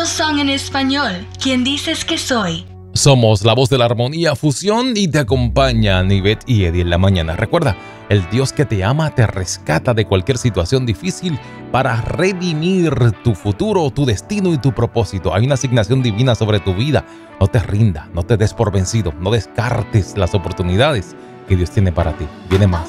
Hillsong en español. ¿Quién dices que soy? Somos la voz de la armonía, fusión, y te acompaña Nivet y Eddie en la mañana. Recuerda, el Dios que te ama te rescata de cualquier situación difícil para redimir tu futuro, tu destino y tu propósito. Hay una asignación divina sobre tu vida. No te rindas, no te des por vencido, no descartes las oportunidades que Dios tiene para ti. Viene más.